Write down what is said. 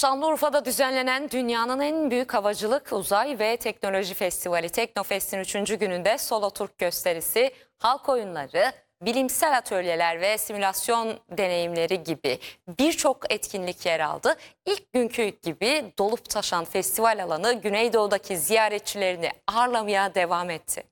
Şanlıurfa'da düzenlenen dünyanın en büyük havacılık, uzay ve teknoloji festivali Teknofest'in 3. gününde Solo Turk gösterisi, halk oyunları, bilimsel atölyeler ve simülasyon deneyimleri gibi birçok etkinlik yer aldı. İlk günkü gibi dolup taşan festival alanı Güneydoğu'daki ziyaretçilerini ağırlamaya devam etti.